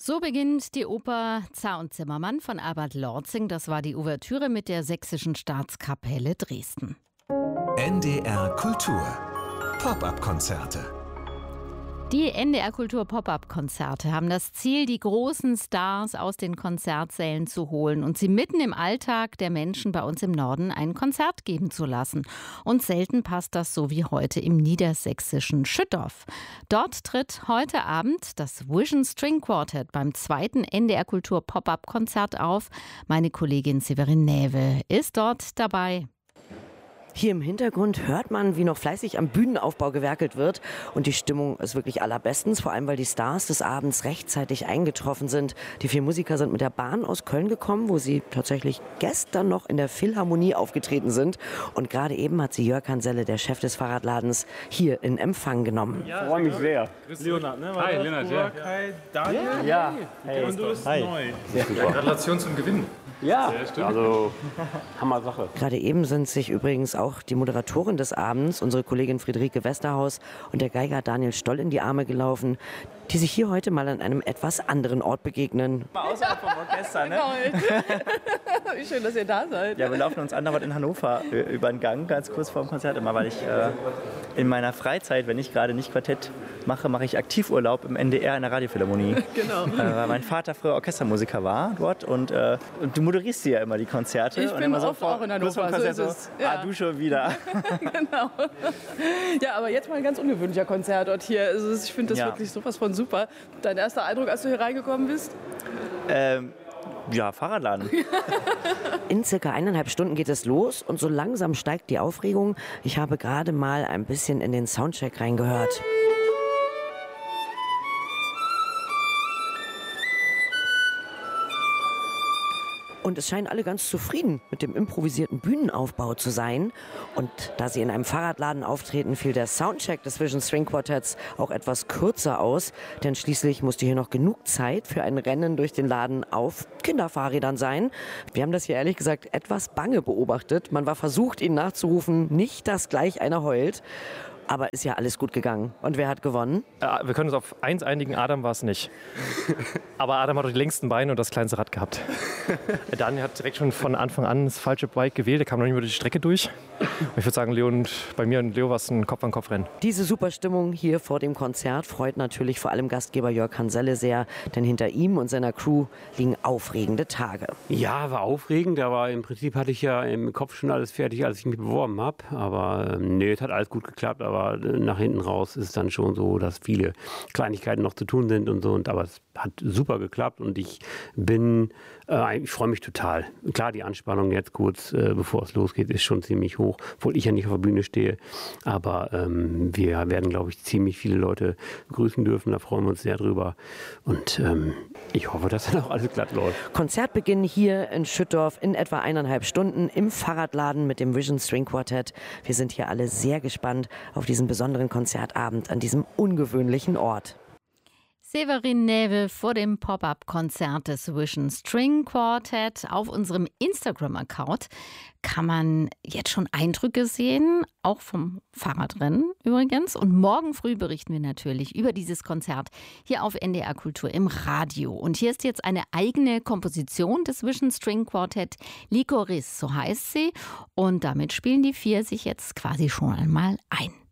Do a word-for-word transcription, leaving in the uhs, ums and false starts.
So beginnt die Oper Zar und Zimmermann von Albert Lortzing. Das war die Ouvertüre mit der Sächsischen Staatskapelle Dresden. N D R Kultur Pop-up-Konzerte. Die N D R Kultur Pop-up-Konzerte haben das Ziel, die großen Stars aus den Konzertsälen zu holen und sie mitten im Alltag der Menschen bei uns im Norden ein Konzert geben zu lassen. Und selten passt das so wie heute im niedersächsischen Schüttorf. Dort tritt heute Abend das Vision String Quartet beim zweiten N D R Kultur Pop-up-Konzert auf. Meine Kollegin Severin Näwe ist dort dabei. Hier im Hintergrund hört man, wie noch fleißig am Bühnenaufbau gewerkelt wird. Und die Stimmung ist wirklich allerbestens, vor allem weil die Stars des Abends rechtzeitig eingetroffen sind. Die vier Musiker sind mit der Bahn aus Köln gekommen, wo sie tatsächlich gestern noch in der Philharmonie aufgetreten sind. Und gerade eben hat sie Jörg Hanselle, der Chef des Fahrradladens, hier in Empfang genommen. Ja, ich freue mich sehr. Leonard, ne? Hi, Leonard, ja. Hi, Daniel. Ja, hey. Und du bist Hi. neu. Sehr super. Gratulation zum Gewinn. Ja, also Hammer Sache. Gerade eben sind sich übrigens auch die Moderatorin des Abends, unsere Kollegin Friederike Westerhaus und der Geiger Daniel Stoll in die Arme gelaufen, die sich hier heute mal an einem etwas anderen Ort begegnen. Mal außerhalb vom Orchester, ne? Wie schön, dass ihr da seid. Ja, wir laufen uns andauernd in Hannover über den Gang, ganz kurz vor dem Konzert immer, weil ich äh, in meiner Freizeit, wenn ich gerade nicht Quartett mache, mache ich Aktivurlaub im N D R in der Radiophilharmonie. Genau. Äh, weil mein Vater früher Orchestermusiker war dort und, äh, und du moderierst hier ja immer die Konzerte. Ich und bin immer so oft vor, auch in Hannover, so Konzert so ist so, es. Ja. Ah, du schon wieder. Genau. Ja, aber jetzt mal ein ganz ungewöhnlicher Konzertort hier. Also ich finde das Ja. wirklich sowas von super. Dein erster Eindruck, als du hier reingekommen bist? Ähm, ja, Fahrradladen. In circa eineinhalb Stunden geht es los und so langsam steigt die Aufregung. Ich habe gerade mal ein bisschen in den Soundcheck reingehört. Und es scheinen alle ganz zufrieden mit dem improvisierten Bühnenaufbau zu sein. Und da sie in einem Fahrradladen auftreten, fiel der Soundcheck des Vision String Quartetts auch etwas kürzer aus. Denn schließlich musste hier noch genug Zeit für ein Rennen durch den Laden auf Kinderfahrrädern sein. Wir haben das hier ehrlich gesagt etwas bange beobachtet. Man war versucht, ihnen nachzurufen, nicht, dass gleich einer heult. Aber ist ja alles gut gegangen. Und wer hat gewonnen? Ja, wir können uns auf eins einigen, Adam war es nicht. Aber Adam hat doch die längsten Beine und das kleinste Rad gehabt. Daniel hat direkt schon von Anfang an das falsche Bike gewählt, der kam noch nicht mehr durch die Strecke durch. Und ich würde sagen, Leo und bei mir und Leo war es ein Kopf-an-Kopf-Rennen. Diese super Stimmung hier vor dem Konzert freut natürlich vor allem Gastgeber Jörg Hanselle sehr, denn hinter ihm und seiner Crew liegen aufregende Tage. Ja, war aufregend, aber im Prinzip hatte ich ja im Kopf schon alles fertig, als ich mich beworben habe. Aber ähm, nee, es hat alles gut geklappt, aber nach hinten raus ist es dann schon so, dass viele Kleinigkeiten noch zu tun sind und so. Und, aber es hat super geklappt und ich bin, äh, ich freue mich total. Klar, die Anspannung jetzt kurz, äh, bevor es losgeht, ist schon ziemlich hoch, obwohl ich ja nicht auf der Bühne stehe. Aber ähm, wir werden, glaube ich, ziemlich viele Leute begrüßen dürfen. Da freuen wir uns sehr drüber. Und ähm, ich hoffe, dass dann auch alles glatt läuft. Konzertbeginn hier in Schüttorf in etwa eineinhalb Stunden im Fahrradladen mit dem Vision String Quartett. Wir sind hier alle sehr gespannt auf diesen besonderen Konzertabend an diesem ungewöhnlichen Ort. Severin Näwe vor dem Pop-up-Konzert des Vision String Quartet. Auf unserem Instagram-Account kann man jetzt schon Eindrücke sehen, auch vom Fahrradrennen übrigens. Und morgen früh berichten wir natürlich über dieses Konzert hier auf N D R Kultur im Radio. Und hier ist jetzt eine eigene Komposition des Vision String Quartet, Licorice, so heißt sie. Und damit spielen die vier sich jetzt quasi schon einmal ein.